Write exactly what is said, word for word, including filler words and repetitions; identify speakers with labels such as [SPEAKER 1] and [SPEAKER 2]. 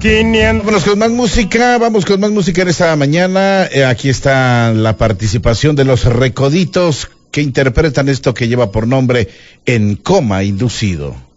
[SPEAKER 1] quinientos.
[SPEAKER 2] Vámonos con más música, vamos con más música en esta mañana. Eh, aquí está la participación de los Recoditos que interpretan esto que lleva por nombre En Coma Inducido.